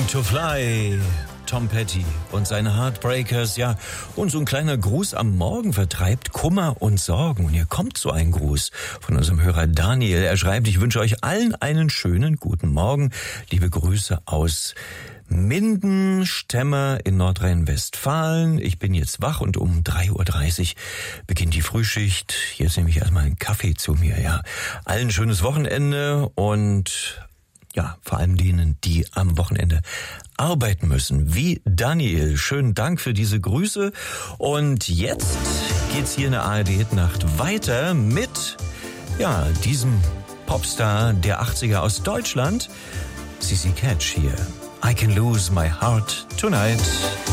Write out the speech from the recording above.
Learning to Fly, Tom Petty und seine Heartbreakers, ja. Und so ein kleiner Gruß am Morgen vertreibt Kummer und Sorgen. Und hier kommt so ein Gruß von unserem Hörer Daniel. Er schreibt, ich wünsche euch allen einen schönen guten Morgen. Liebe Grüße aus Minden-Stemmer in Nordrhein-Westfalen. Ich bin jetzt wach und um 3:30 Uhr beginnt die Frühschicht. Jetzt nehme ich erstmal einen Kaffee zu mir, ja. Allen schönes Wochenende und ja, vor allem denen, die am Wochenende arbeiten müssen, wie Daniel. Schönen Dank für diese Grüße. Und jetzt geht's hier in der ARD-Nacht weiter mit, ja, diesem Popstar der 80er aus Deutschland, CC Catch hier. I Can Lose My Heart Tonight.